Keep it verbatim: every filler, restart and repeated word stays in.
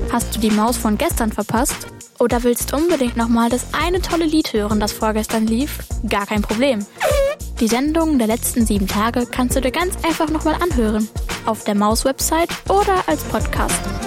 Hast du die Maus von gestern verpasst? Oder willst unbedingt nochmal das eine tolle Lied hören, das vorgestern lief? Gar kein Problem. Die Sendungen der letzten sieben Tage kannst du dir ganz einfach nochmal anhören. Auf der Maus-Website oder als Podcast.